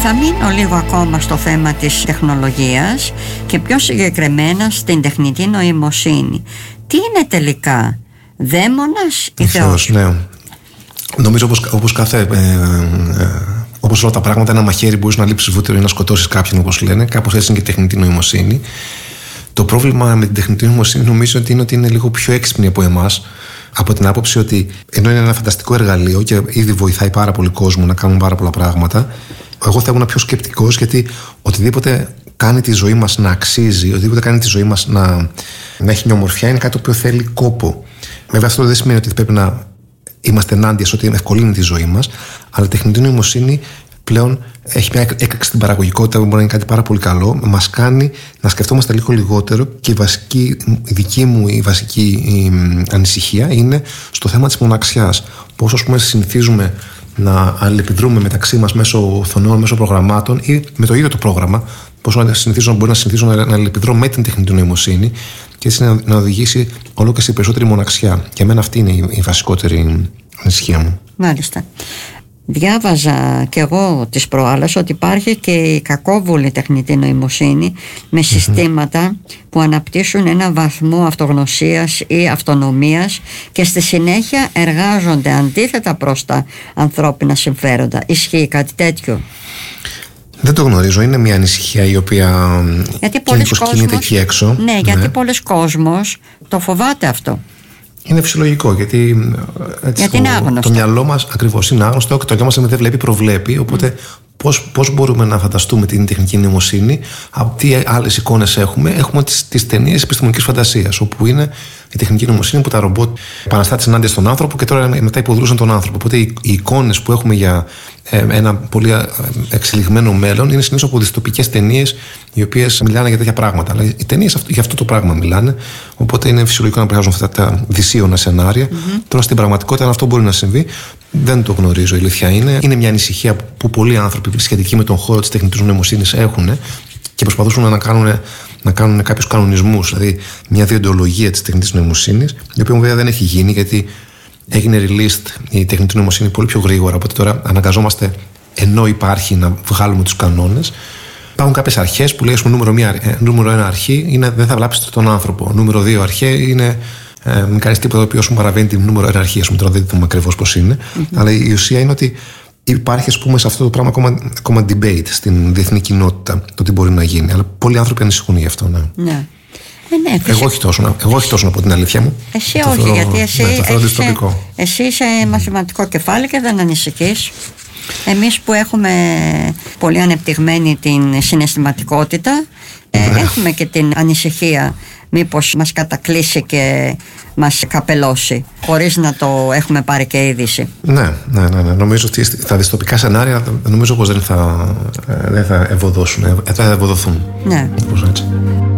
Θα μείνω λίγο ακόμα στο θέμα της τεχνολογίας και πιο συγκεκριμένα στην τεχνητή νοημοσύνη. Τι είναι τελικά, δαίμονας ή θεός? Ναι. Νομίζω όπως κάθε... όπως όλα τα πράγματα, ένα μαχαίρι μπορείς να λείψεις βούτυρο ή να σκοτώσεις κάποιον, όπως λένε. Κάπως έτσι είναι και η τεχνητή νοημοσύνη. Το πρόβλημα με την τεχνητή νοημοσύνη νομίζω ότι είναι λίγο πιο έξυπνη από εμάς. Από την άποψη ότι ενώ είναι ένα φανταστικό εργαλείο και ήδη βοηθάει πάρα πολύ κόσμο να κάνουν πάρα πολλά πράγματα, εγώ θα ήμουν πιο σκεπτικός, γιατί οτιδήποτε κάνει τη ζωή μας να αξίζει, οτιδήποτε κάνει τη ζωή μας να έχει μια ομορφιά, είναι κάτι το οποίο θέλει κόπο. Βέβαια, αυτό δεν σημαίνει ότι πρέπει να είμαστε ενάντια σε ότι ευκολύνει τη ζωή μας, αλλά η τεχνητή νοημοσύνη πλέον έχει μια έκρηξη στην παραγωγικότητα που μπορεί να είναι κάτι πάρα πολύ καλό. Μας κάνει να σκεφτόμαστε λίγο λιγότερο, και η δική μου βασική ανησυχία είναι στο θέμα της μοναξιάς. Πώς, ας πούμε, συνηθίζουμε να αλληλεπιδρούμε μεταξύ μας μέσω οθονών, μέσω προγραμμάτων ή με το ίδιο το πρόγραμμα. Πώς μπορεί να συνηθίζω να αλληλεπιδρώ με την τεχνητή νοημοσύνη και έτσι να οδηγήσει όλο και σε περισσότερη μοναξιά. Για μένα αυτή είναι η βασικότερη ανησυχία μου. Μάλιστα. Διάβαζα κι εγώ τις προάλλες ότι υπάρχει και η κακόβουλη τεχνητή νοημοσύνη με συστήματα που αναπτύσσουν ένα βαθμό αυτογνωσίας ή αυτονομίας και στη συνέχεια εργάζονται αντίθετα προς τα ανθρώπινα συμφέροντα. Ισχύει κάτι τέτοιο? Δεν το γνωρίζω. Είναι μια ανησυχία η οποία κινείται εκεί έξω. Ναι, γιατί πολλοί κόσμος το φοβάται αυτό. Είναι φυσιολογικό, γιατί είναι άγνωστο. Το μυαλό μας ακριβώς είναι άγνωστο και το μυαλό μας δεν βλέπει, προβλέπει. Οπότε πώς μπορούμε να φανταστούμε την τεχνική νοημοσύνη? Από τι άλλες εικόνες έχουμε? Έχουμε τις ταινίες επιστημονικής φαντασίας, όπου είναι η τεχνική νοημοσύνη που τα ρομπότ επαναστάτησαν ενάντια στον άνθρωπο και τώρα μετά υποδρούσαν τον άνθρωπο. Οπότε οι εικόνες που έχουμε για ένα πολύ εξελιγμένο μέλλον είναι συνήθως από δυστοπικές ταινίες, οι οποίες μιλάνε για τέτοια πράγματα. Αλλά οι ταινίες για αυτό το πράγμα μιλάνε. Οπότε είναι φυσιολογικό να βγάζουν αυτά τα δυσίωνα σενάρια. Τώρα στην πραγματικότητα, αν αυτό μπορεί να συμβεί, δεν το γνωρίζω. Η αλήθεια είναι. Είναι μια ανησυχία που πολλοί άνθρωποι σχετικοί με τον χώρο της τεχνητής νοημοσύνης έχουν και προσπαθούν να κάνουν κάποιους κανονισμούς, δηλαδή μια διοντολογία της τεχνητής νοημοσύνης, η οποία βέβαια δεν έχει γίνει, γιατί έγινε released η τεχνητή νοημοσύνη πολύ πιο γρήγορα. Οπότε τώρα αναγκαζόμαστε, ενώ υπάρχει, να βγάλουμε τους κανόνες. Υπάρχουν κάποιες αρχές που λέει, νούμερο 1 αρχή είναι δεν θα βλάψετε τον άνθρωπο. Νούμερο 2 αρχή είναι μην κάνεις τίποτα το οποίο σου παραβαίνει την νούμερο 1 αρχή. Τώρα δεν δούμε ακριβώς πώς είναι. Αλλά η ουσία είναι ότι υπάρχει, ας πούμε, σε αυτό το πράγμα ακόμα debate στην διεθνή κοινότητα το τι μπορεί να γίνει. Αλλά πολλοί άνθρωποι ανησυχούν γι' αυτό. Ναι. Εγώ όχι τόσο να πω την αλήθεια μου. Εσύ όχι, γιατί εσύ είσαι μαθηματικό κεφάλι και δεν ανησυχείς. Εμείς που έχουμε πολύ ανεπτυγμένη την συναισθηματικότητα, έχουμε και την ανησυχία μήπως μας κατακλείσει και μας καπελώσει, χωρίς να το έχουμε πάρει και είδηση. Ναι. Νομίζω ότι τα δυστοπικά σενάρια νομίζω πως δεν θα ευωδοθούν. Ναι. Έτσι.